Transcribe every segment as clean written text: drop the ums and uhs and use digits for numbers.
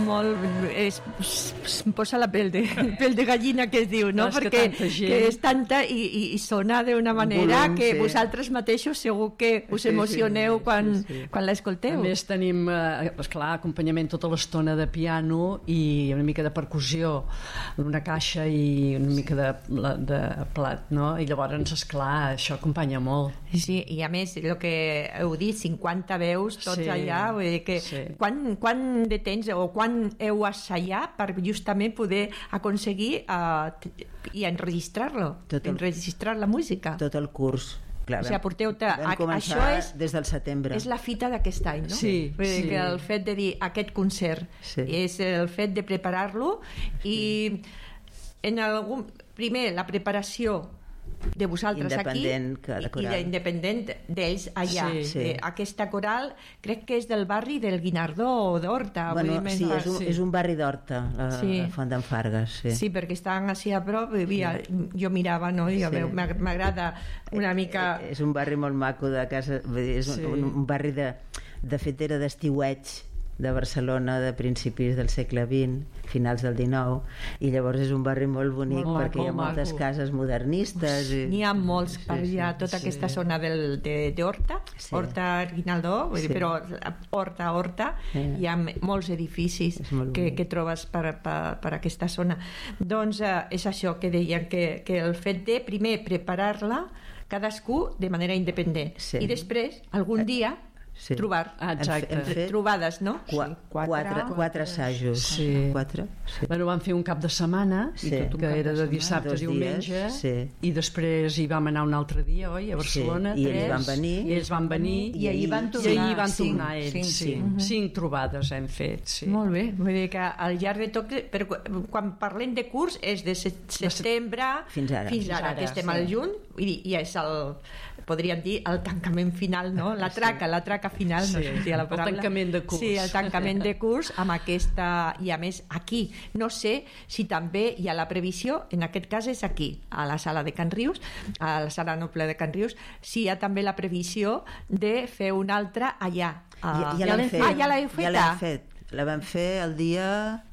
em posa la pell de gallina, que es diu, no? Perquè que és tanta i sona d'una manera que vosaltres mateixos segur que us emocioneu quan l'escolteu. A més tenim, esclar, acompanyament tota l'estona de piano i una mica de percussió, una caixa i una mica de plat, no? I llavors, esclar, això acompanya molt. Sí, i a més, el que heu dit, 50 veus tots allà, vull dir que quan de temps o quan heu assajat per justament poder aconseguir i enregistrar-lo, enregistrar la música? Tot el curs. Clar, o sigui, vam començar des del setembre. És la fita d'aquest any, no? Sí. Que el fet de dir aquest concert és el fet de preparar-lo i primer la preparació de vosaltres aquí i independent d'ells allà. Aquesta coral crec que és del barri del Guinardó o d'Horta. És un barri d'Horta, la Font d'en Fargues. Sí, perquè estan així a prop, jo mirava, no? M'agrada una mica... És un barri molt maco de casa, és un barri de fet era d'estiueig de Barcelona de principis del segle XX, finals del XIX, i llavors és un barri molt bonic perquè hi ha moltes cases modernistes. N'hi ha molts per allà, tota aquesta zona d'Horta, Horta Guinaldó, però Horta, hi ha molts edificis que trobes per aquesta zona. Doncs és això que deien, que el fet de primer preparar-la cadascú de manera independent i després, algun dia, trobar. Trobades, no? Quatre assajos. Bueno, vam fer un cap de setmana que era de dissabte a diumenge i després hi vam anar un altre dia, oi? A Barcelona, i ells van venir i ahir van tornar ells. 5 trobades hem fet. Molt bé, vull dir que al llarg de tot, quan parlem de curs és de setembre fins ara, que estem al juny, i és podríem dir el tancament final, no? La traca final, no sortia la paraula. El tancament de curs. Sí, el tancament de curs amb aquesta, i a més aquí, no sé si també hi ha la previsió, en aquest cas és aquí, a la sala de Can Rius, a la sala noble de Can Rius, si hi ha també la previsió de fer una altra allà. Ja l'hem fet. La vam fer el dia...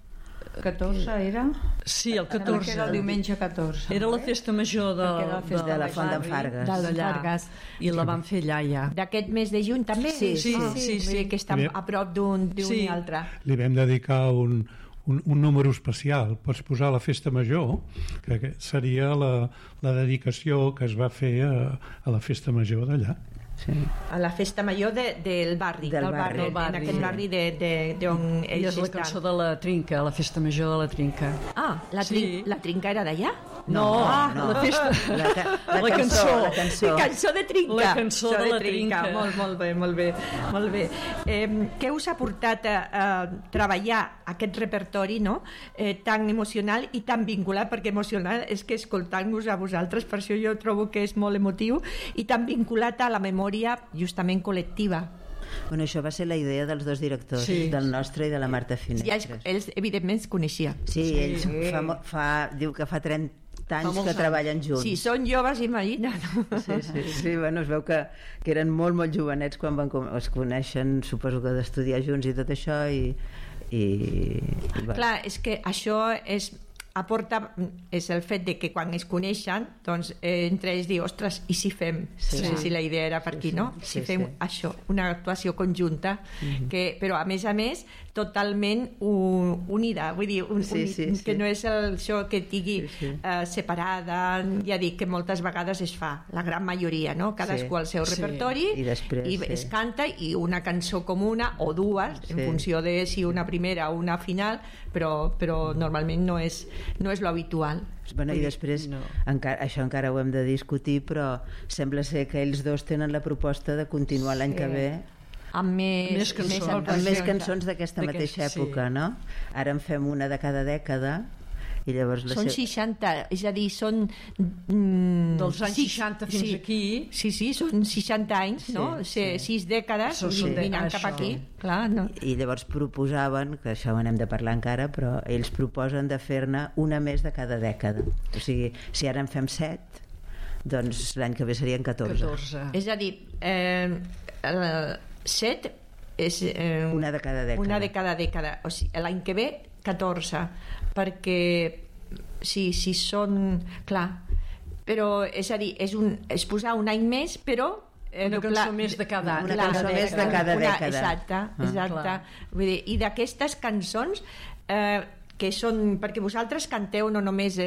14 era? Sí, el 14. Era el diumenge 14. Era la festa major de la Font d'en Fargues. I la van fer allà, ja. D'aquest mes de juny també? Sí. Que està a prop d'un i altre. Li vam dedicar un número especial. Pots posar la festa major, que seria la dedicació que es va fer a la festa major d'allà. A la festa major del barri, en aquest barri d'on ells estan. I és la cançó de la Trinca, la festa major de la Trinca. La Trinca era d'allà? No, la festa, la cançó de Trinca. La cançó de la Trinca. Molt bé. Què us ha portat a treballar aquest repertori, no? Tan emocional i tan vinculat, perquè emocional és que escoltant-vos a vosaltres, per això jo trobo que és molt emotiu, i tan vinculat a la memòria justament col·lectiva. Bueno, això va ser la idea dels dos directors, del nostre i de la Marta Finestres. Ells evidentment es coneixien. Sí, ells diu que fa 30 anys que treballen junts. Si són joves, imagina't. Sí, bueno, es veu que eren molt jovenets quan es coneixen, suposo que d'estudiar junts i tot això, Clar, és que això és el fet de que quan es coneixen, doncs entre ells diu, ostres, i si fem, si la idea era per aquí, no? Si fem això, una actuació conjunta, però a més totalment unida, vull dir, que no és això que tingui separada, ja dic que moltes vegades es fa, la gran majoria, no? Cadascú al seu repertori i es canta, i una cançó comuna o dues, en funció de si una primera o una final, però normalment no és lo habitual. Bueno, i després això encara ho hem de discutir, però sembla ser que ells dos tenen la proposta de continuar l'any que ve amb més cançons d'aquesta mateixa època, no? Ara en fem una de cada dècada i llavors són 60, és a dir, són dels anys 60 fins aquí. Sí, són 60 anys, no? 6 dècades vinant cap aquí. Clar, no? I llavors proposaven, que això ho n'hem de parlar encara, però ells proposen de fer-ne una més de cada dècada. O sigui, si ara en fem 7, doncs l'any que ve serien 14. És a dir, 7 una de cada dècada. Una de cada dècada. O sigui, l'any que ve, 14, perquè si són... Clar, però és a dir, és posar un any més, però una cançó més de cada any. Una cançó més de cada dècada. Exacte. Vull dir, i d'aquestes cançons que són, perquè vosaltres canteu no només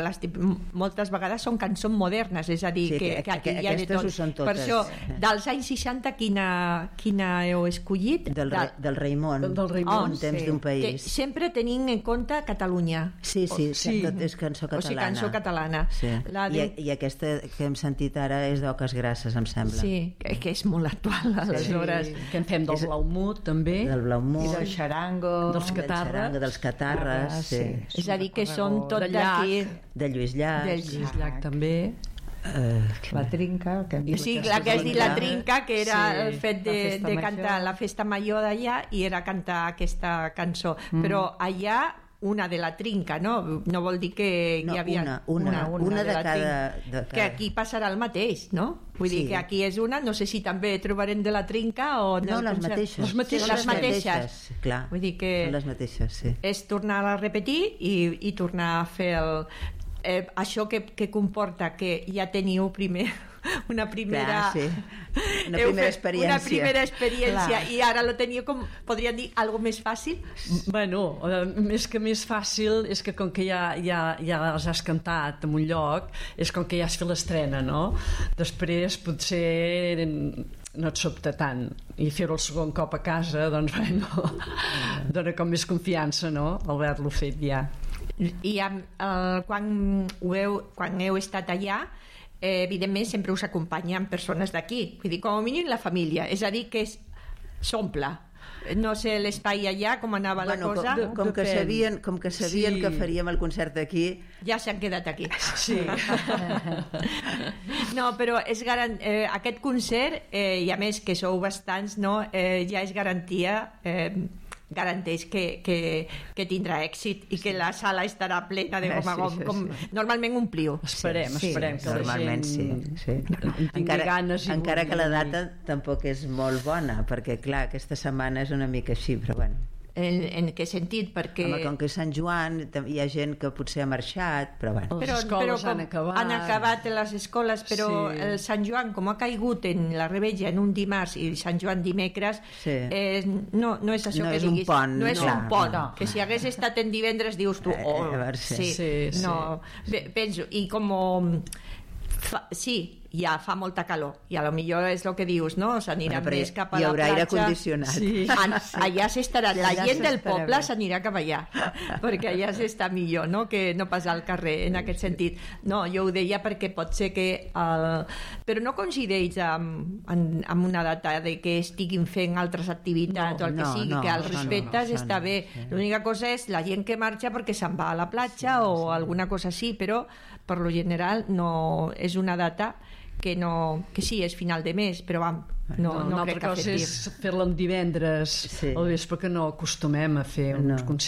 moltes vegades són cançons modernes, és a dir, sí, que aquí hi ha de tot. Per això, dels anys 60 quina heu escollit? Del Raimon, Un temps d'un país. Que sempre tenint en compte Catalunya. Sí, tot és cançó catalana. O sigui, cançó catalana. Sí. I aquesta que hem sentit ara és d'Oques Grasses, em sembla. Sí, que és molt actual, aleshores. Sí. Que en fem del Blaumut, també. Del Blaumut. I del xarango. Dels Catarres. Sí. És a dir, que són tot d'aquí. De Lluís Llach. De Lluís Llach també. La trinca. Sí, la que has dit, la trinca, que era el fet de cantar la festa major d'allà i era cantar aquesta cançó. Però allà una de la trinca, no? No vol dir que hi havia... Una de cada... Que aquí passarà el mateix, no? Vull dir que aquí és una, no sé si també trobarem de la trinca o... No, les mateixes. Les mateixes. Clar, vull dir que són les mateixes, sí. És tornar a repetir i tornar a fer això que comporta que ja teniu una primera... Clar, sí. Una primera experiència. Una primera experiència. I ara lo teniu com, podríem dir, algo més fàcil? Bueno, més que més fàcil és que com que ja les has cantat en un lloc, és com que ja has fet l'estrena, no? Després potser no et sobta tant, i fer-ho el segon cop a casa, doncs bueno, dona com més confiança, no? Haver-lo fet ja. I quan heu estat allà, evidentment sempre us acompanyen persones d'aquí, vull dir, com a mínim la família, és a dir, que s'omple. No sé l'espai allà, com anava la cosa. Com que sabien que faríem el concert aquí, ja s'han quedat aquí. Sí. No, però aquest concert, i a més que sou bastants, no, ja és garantia, garanteix que tindrà èxit i que la sala estarà plena de gom a gom, com normalment ompliu. Esperem que normalment sí. Encara que la data tampoc és molt bona, perquè clar, aquesta setmana és una mica així, però bueno. En què sentit? Perquè... Home, com que és Sant Joan hi ha gent que potser ha marxat, però bueno. Les escoles han acabat les escoles, però el Sant Joan, com ha caigut en la Revetlla en un dimarts i Sant Joan dimecres, no és això que diguis. No és un pont. Que si hagués estat en divendres dius tu, penso, i com... Sí, ja fa molta calor i a lo millor és el que dius, no? S'anirà més cap a la platja. Hi haurà aire condicionat. Sí. Allà s'estarà, la gent del poble s'anirà cap allà, perquè allà s'està millor, no? Que no pas al carrer, en aquest sentit. No, jo ho deia perquè pot ser que... Però no coincideix amb una data de que estiguin fent altres activitats o el que sigui, que al respectes està bé. L'única cosa és la gent que marxa perquè se'n va a la platja o alguna cosa així, però per lo general no és una data que sí, és final de mes, però no crec que és fer-la en divendres al vespre, que no acostumem a fer uns concerts